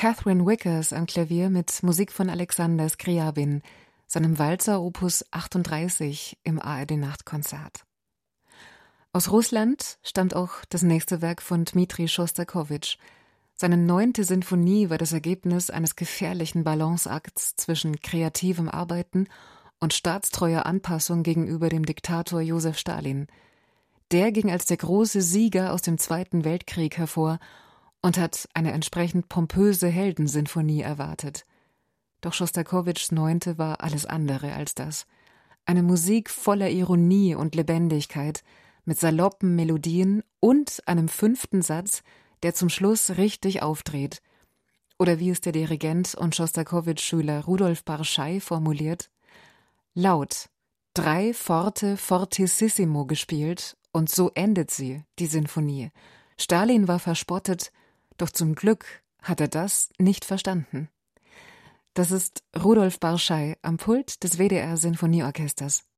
Catherine Wickers am Klavier mit Musik von Alexander Scriabin, seinem Walzer Opus 38 im ARD-Nachtkonzert. Aus Russland stammt auch das nächste Werk von Dmitri Schostakowitsch. Seine 9. Sinfonie war das Ergebnis eines gefährlichen Balanceakts zwischen kreativem Arbeiten und staatstreuer Anpassung gegenüber dem Diktator Josef Stalin. Der ging als der große Sieger aus dem Zweiten Weltkrieg hervor und hat eine entsprechend pompöse Heldensinfonie erwartet. Doch Schostakowitschs 9. war alles andere als das. Eine Musik voller Ironie und Lebendigkeit, mit saloppen Melodien und einem 5. Satz, der zum Schluss richtig aufdreht. Oder wie es der Dirigent und Schostakowitsch-Schüler Rudolf Barschai formuliert: laut, 3 Forte fortissimo gespielt und so endet sie, die Sinfonie. Stalin war verspottet, doch zum Glück hat er das nicht verstanden. Das ist Rudolf Barschai am Pult des WDR Sinfonieorchesters.